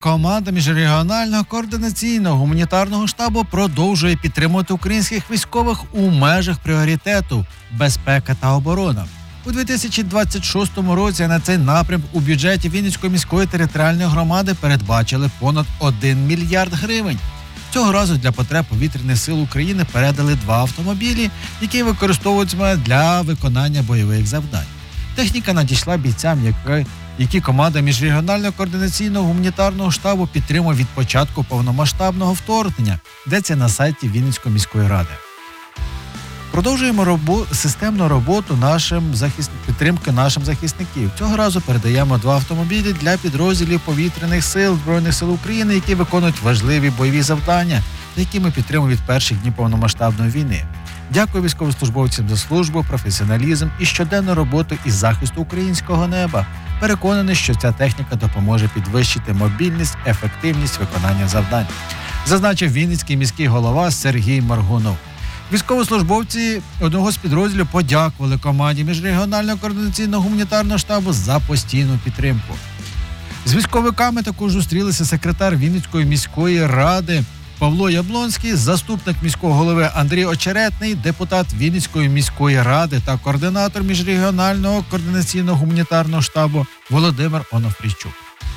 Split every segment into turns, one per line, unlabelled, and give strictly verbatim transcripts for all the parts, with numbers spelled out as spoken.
Команда міжрегіонального координаційного гуманітарного штабу продовжує підтримувати українських військових у межах пріоритету безпека та оборона. У дві тисячі двадцять шостому році на цей напрям у бюджеті Вінницької міської територіальної громади передбачили понад один мільярд гривень. Цього разу для потреб повітряних сил України передали два автомобілі, які використовуються для виконання бойових завдань. Техніка надійшла бійцям, які, які команда міжрегіонального координаційного гуманітарного штабу підтримує від початку повномасштабного вторгнення, йдеться на сайті Вінницької міської ради. Продовжуємо робо... системну роботу нашим захис... підтримки нашим захисників. Цього разу передаємо два автомобілі для підрозділів повітряних сил Збройних сил України, які виконують важливі бойові завдання, які ми підтримуємо від перших днів повномасштабної війни. Дякую військовослужбовцям за службу, професіоналізм і щоденну роботу із захисту українського неба. Переконаний, що ця техніка допоможе підвищити мобільність, ефективність виконання завдань, зазначив Вінницький міський голова Сергій Маргунов. Військовослужбовці одного з підрозділів подякували команді міжрегіонального координаційного гуманітарного штабу за постійну підтримку. З військовиками також зустрілися секретар Вінницької міської ради Павло Яблонський, заступник міського голови Андрій Очеретний, депутат Вінницької міської ради та координатор міжрегіонального координаційного гуманітарного штабу Володимир Онофрійчук.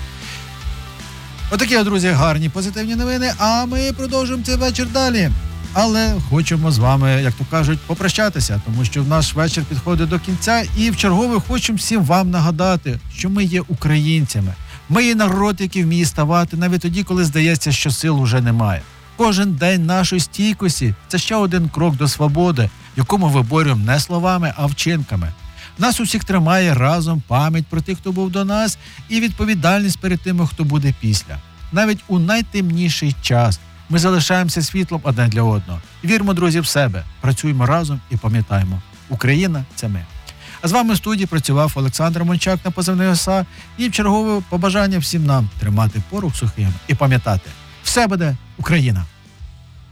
Отакі, друзі, гарні позитивні новини, а ми продовжуємо цей вечір далі. Але хочемо з вами, як то кажуть, попрощатися, тому що наш вечір підходить до кінця і в чергове хочемо всім вам нагадати, що ми є українцями. Ми є народ, який вміє ставати навіть тоді, коли здається, що сил уже немає. Кожен день нашої стійкості – це ще один крок до свободи, яку ми виборюємо не словами, а вчинками. Нас усіх тримає разом пам'ять про тих, хто був до нас, і відповідальність перед тими, хто буде після. Навіть у найтемніший час ми залишаємося світлом одне для одного. Віримо, друзі, в себе, працюємо разом і пам'ятаємо. Україна – це ми. А з вами в студії працював Олександр Мончак на позивний ОСА. І в чергове побажання всім нам тримати порох сухим і пам'ятати – все буде Україна!